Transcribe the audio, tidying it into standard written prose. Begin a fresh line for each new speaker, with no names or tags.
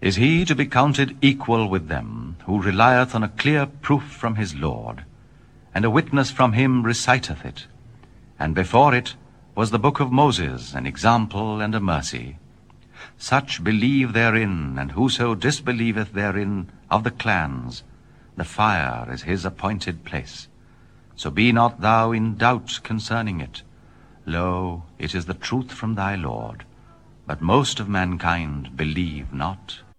Is he to be counted equal with them, who relieth on a clear proof from his Lord, and a witness from him reciteth it? And before it was the book of Moses, an example and a mercy. Such believe therein, and whoso disbelieveth therein of the clans, the fire is his appointed place. So be not thou in doubt concerning it. Lo, it is the truth from thy Lord. But most of mankind believe not.